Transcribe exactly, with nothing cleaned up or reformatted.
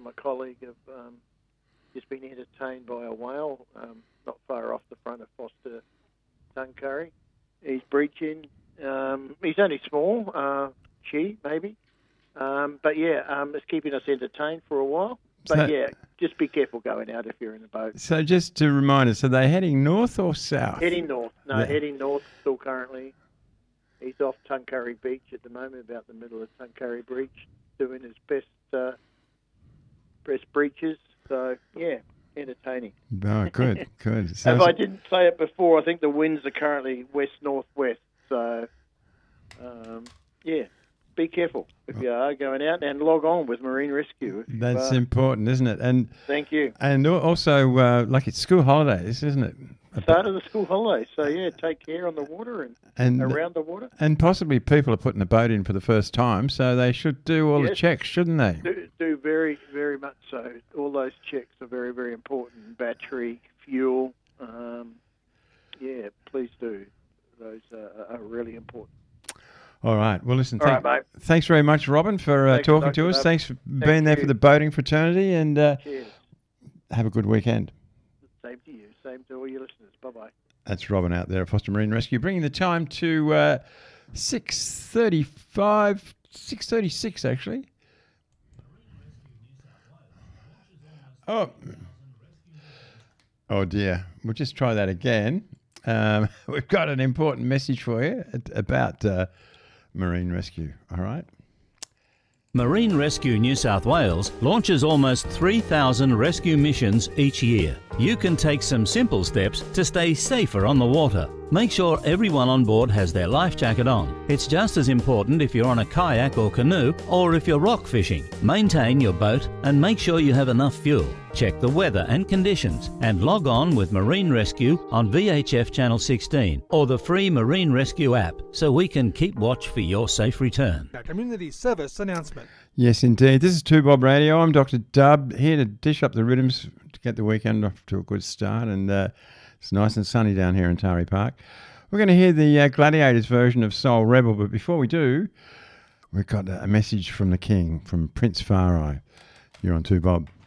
my colleague have um, just been entertained by a whale um, not far off the front of Foster Tuncurry. He's breaching. Um, he's only small, uh, she maybe, um, but yeah, um, it's keeping us entertained for a while. But So- yeah, just be careful going out if you're in a boat. So just to remind us, are they heading north or south? Heading north. No, Yeah. heading north still currently. He's off Tuncurry Beach at the moment, about the middle of Tuncurry Beach, doing his best uh, best breaches. So, yeah, entertaining. Oh, good, good. If Sounds- I didn't say it before, I think the winds are currently west-northwest. So, um, yeah, be careful if you are going out, and log on with Marine Rescue. if you That's are. important, isn't it? And Thank you. and al- also, uh, like it's school holidays, isn't it? Start of the school holidays. So, yeah, take care on the water and, And around the water. and possibly people are putting a boat in for the first time, so they should do all the Yes. checks, shouldn't they? Do, do very, very much so. All those checks are very, very important. Battery, fuel. Um, yeah, please do. Those uh, are really important. All right. Well, listen. All Thank, right, mate. Thanks very much, Robin, for uh, Thanks, talking Doctor to us. Dub. Thanks for being there you. for the boating fraternity, and uh, Cheers. have a good weekend. Same to you. Same to all your listeners. Bye-bye. That's Robin out there at Foster Marine Rescue, bringing the time to uh, six thirty-five, six thirty-six actually. Oh, oh dear. We'll just try that again. Um, we've got an important message for you about uh, Marine Rescue. All right. Marine Rescue New South Wales launches almost three thousand rescue missions each year. You can take some simple steps to stay safer on the water. Make sure everyone on board has their life jacket on. It's just as important if you're on a kayak or canoe or if you're rock fishing. Maintain your boat and make sure you have enough fuel. Check the weather and conditions and log on with Marine Rescue on V H F Channel sixteen or the free Marine Rescue app so we can keep watch for your safe return. A community service announcement. Yes, indeed. This is two Bob Radio. I'm Doctor Dub, here to dish up the rhythms to get the weekend off to a good start. And uh, it's nice and sunny down here in Tari Park. We're going to hear the uh, Gladiators version of Soul Rebel, but before we do, we've got a message from the King, from Prince Farai. You're on two Bob.